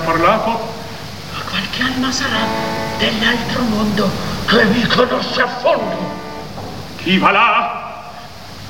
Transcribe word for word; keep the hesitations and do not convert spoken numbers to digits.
parlato? A qualche anima sarà dell'altro mondo che vi conosce a fondo. Chi va là?